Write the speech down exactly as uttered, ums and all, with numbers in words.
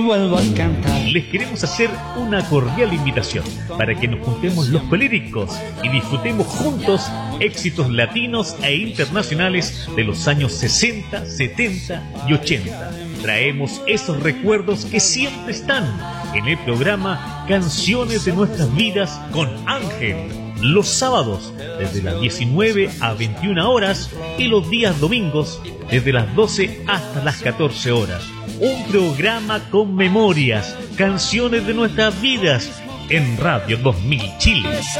Vuelvo a cantar. Les queremos hacer una cordial invitación para que nos juntemos los pelíricos y disfrutemos juntos éxitos latinos e internacionales de los años sesenta, setenta y ochenta. Traemos esos recuerdos que siempre están en el programa Canciones de Nuestras Vidas con Ángel. Los sábados desde las diecinueve a veintiuna horas y los días domingos desde las doce hasta las catorce horas. Un programa con memorias, canciones de nuestras vidas en Radio dos mil Chile.